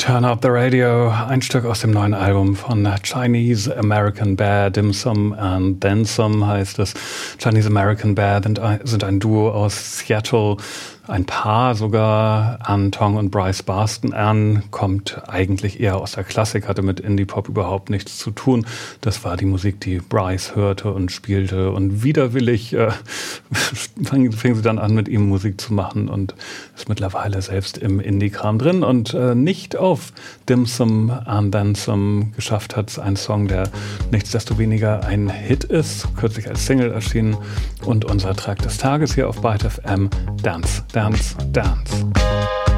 Turn Up the Radio, ein Stück aus dem neuen Album von Chinese American Bear, Dim Sum and Then Some heißt es. Chinese American Bear sind ein Duo aus Seattle, ein Paar sogar, Ann Tong und Bryce Barston. Ann kommt eigentlich eher aus der Klassik, hatte mit Indie-Pop überhaupt nichts zu tun. Das war die Musik, die Bryce hörte und spielte, und widerwillig fing sie dann an, mit ihm Musik zu machen und ist mittlerweile selbst im Indie-Kram drin und nicht auf Dim Sum and Then Some geschafft hat. Ein Song, der nichtsdestoweniger ein Hit ist, kürzlich als Single erschienen, und unser Track des Tages hier auf Byte FM, Dance, Dance, Dance.